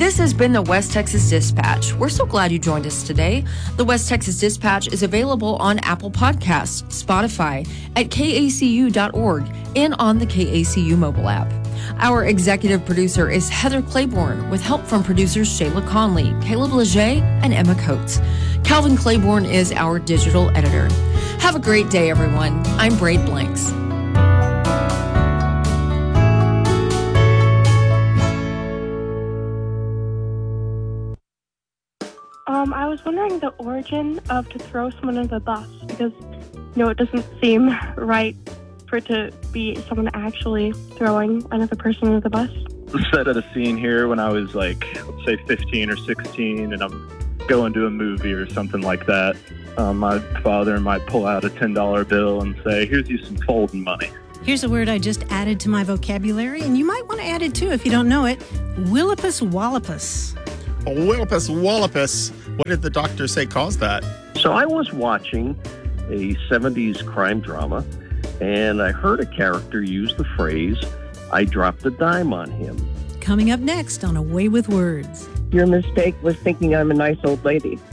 This has been the West Texas Dispatch. We're so glad you joined us today. The West Texas Dispatch is available on Apple Podcasts, Spotify, at kacu.org, and on the KACU mobile app. Our executive producer is Heather Claiborne, with help from producers Shayla Conley, Caleb Leger, and Emma Coates. Calvin Claiborne is our digital editor. Have a great day, everyone. I'm Braid Blanks. I was wondering the origin of to throw someone under the bus, because, it doesn't seem right for it to be someone actually throwing another person under the bus. Set at a scene here when I was let's say 15 or 16, and I'm going to a movie or something like that. My father might pull out a $10 bill and say, "Here's you some folding money." Here's a word I just added to my vocabulary, and you might want to add it too if you don't know it. Willipus wallopus. Willipus wallopus. What did the doctor say caused that? So I was watching a 70s crime drama, and I heard a character use the phrase, "I dropped a dime on him." Coming up next on A Way with Words. Your mistake was thinking I'm a nice old lady.